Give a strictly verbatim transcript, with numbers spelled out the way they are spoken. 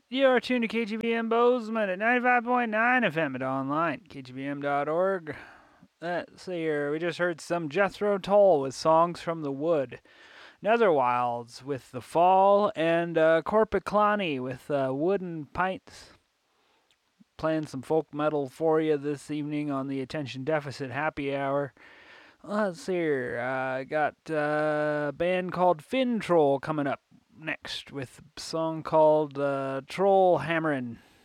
You're tuned to K G B M Bozeman at ninety-five point nine F M and online, K G B M dot org. Let's see here. We just heard some Jethro Tull with Songs from the Wood. Netherwilds with The Fall, and uh, Corpiclani with uh, Wooden Pints. Playing some folk metal for you this evening on the Attention Deficit Happy Hour. Let's see here. I uh, got uh, a band called Fin Troll coming up next with a song called uh, Troll Hammerin'.